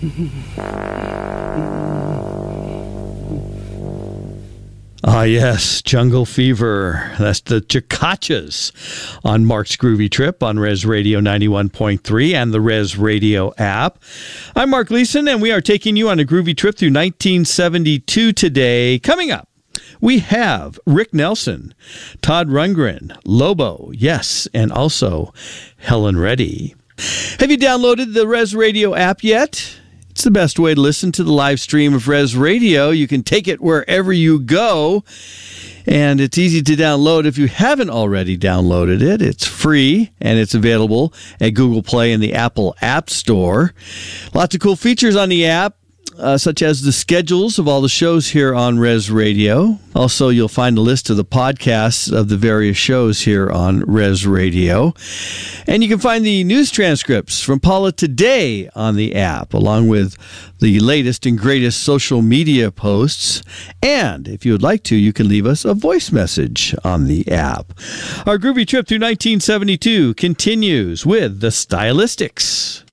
Ah, yes, Jungle Fever. That's the Chakachas on Mark's Groovy Trip on Res Radio 91.3 and the Res Radio app. I'm Mark Leeson, and we are taking you on a groovy trip through 1972 today. Coming up, we have Rick Nelson, Todd Rundgren, Lobo, yes, and also Helen Reddy. Have you downloaded the Res Radio app yet? It's the best way to listen to the live stream of Res Radio. You can take it wherever you go, and it's easy to download if you haven't already downloaded it. It's free, and it's available at Google Play and the Apple App Store. Lots of cool features on the app, such as the schedules of all the shows here on Res Radio. Also, you'll find a list of the podcasts of the various shows here on Res Radio. And you can find the news transcripts from Paula Today on the app, along with the latest and greatest social media posts. And if you would like to, you can leave us a voice message on the app. Our groovy trip through 1972 continues with the Stylistics.